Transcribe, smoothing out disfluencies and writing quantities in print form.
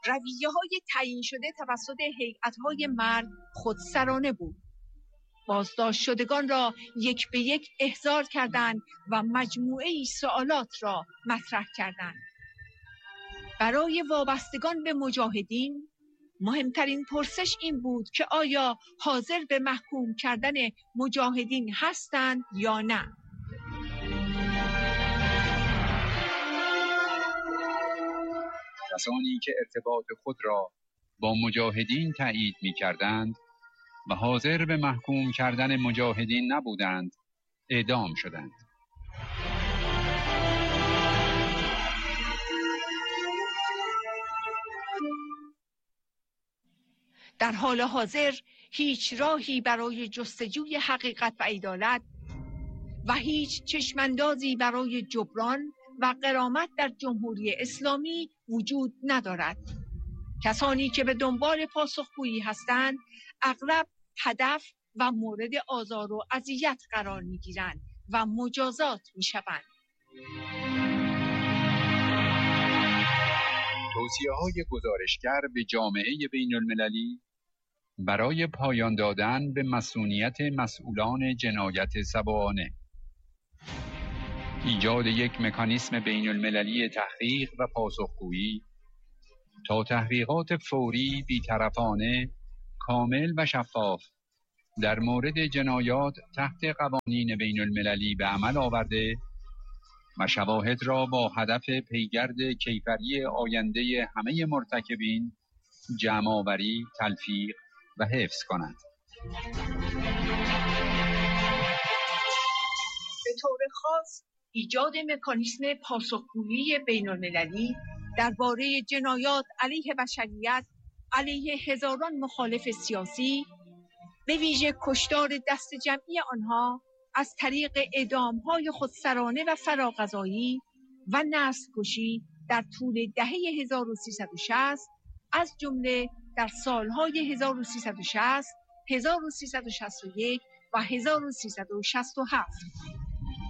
رویه‌های تعیین شده توسط هیئت‌های مرگ خودسرانه بود. بازداشت شدگان را یک به یک احضار کردند و مجموعه‌ای سوالات را مطرح کردند. برای وابستگان به مجاهدین مهمترین پرسش این بود که آیا حاضر به محکوم کردن مجاهدین هستند یا نه. کسانی که ارتباط خود را با مجاهدین تایید می‌کردند و حاضر به محکوم کردن مجاهدین نبودند، اعدام شدند. در حال حاضر هیچ راهی برای جستجوی حقیقت و عدالت و هیچ چشماندازی برای جبران و غرامت در جمهوری اسلامی وجود ندارد. کسانی که به دنبال پاسخگویی هستند اغلب هدف و مورد آزار و اذیت قرار می‌گیرند و مجازات می‌شوند. توصیه‌های گزارشگر به جامعه بین‌المللی برای پایان دادن به مصونیت مسئولان جنایت سباهانه، ایجاد یک مکانیسم بین‌المللی تحقیق و پاسخگویی تا تحقیقات فوری، بی‌طرفانه، کامل و شفاف در مورد جنایات تحت قوانین بین‌المللی به عمل آورده و شواهد را با هدف پیگرد کیفری آینده همه مرتکبین جمع‌آوری، تلفیق و حفظ کند. به طور خاص ایجاد مکانیسم پاسخگویی بین‌المللی درباره جنایات علیه بشریت علیه هزاران مخالف سیاسی، به ویژه کشتار دست جمعی آنها از طریق اعدام‌های خودسرانه و فراقضایی و نسل‌کشی در طول دهه 1360 از جمله در سالهای 1360، 1361 و 1367